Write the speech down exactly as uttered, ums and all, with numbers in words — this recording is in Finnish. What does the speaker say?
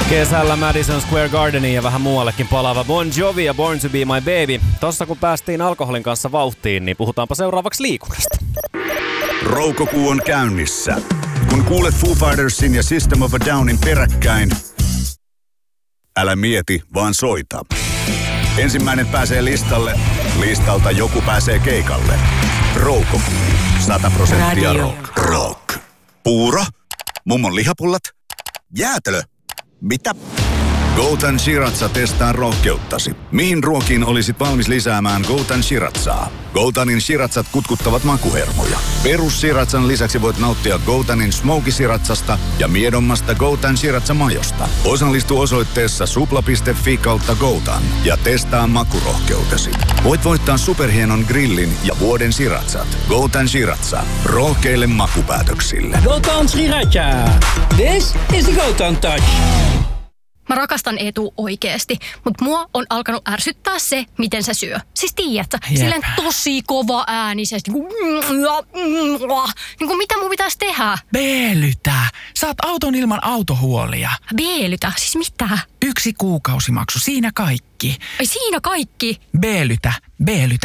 Kesällä Madison Square Gardeniin ja vähän muuallekin palaava Bon Jovi ja Born to be my baby. Tossa kun päästiin alkoholin kanssa vauhtiin, niin puhutaanpa seuraavaksi liikunnasta. Roukokuu on käynnissä. Kun kuulet Foo Fightersin ja System of a Downin peräkkäin, älä mieti, vaan soita. Ensimmäinen pääsee listalle, listalta joku pääsee keikalle. Roukokuu. sata prosenttia rock. Rock. Puuro? Mummon lihapullat? Jäätelö? Mitä? Goutan Shiratsa testaa rohkeuttasi. Mihin ruokiin olisit valmis lisäämään Goutan Shiratsaa? Goutanin Shiratsat kutkuttavat makuhermoja. Perus Shiratsan lisäksi voit nauttia Goutanin Smoky Shiratsasta ja miedommasta Goutan Shiratsa-majosta. Osallistu osoitteessa supla piste fi kautta Goutan ja testaa makurohkeutesi. Voit voittaa superhienon grillin ja vuoden Shiratsat. Goutan Shiratsa. Rohkeille makupäätöksille. Goutan Shiratsa. This is the Goutan Touch. Mä rakastan Eetu oikeesti, mutta mua on alkanut ärsyttää se, miten se syö. Siis tiedätkö, silleen tosi kova äänisesti. Niin kuin mitä mun pitäisi tehdä? Beelytä. Saat auton ilman autohuolia. Beelytä? Siis mitä? Yksi kuukausimaksu, siinä kaikki. Ai siinä kaikki? Beelytä, beelytä.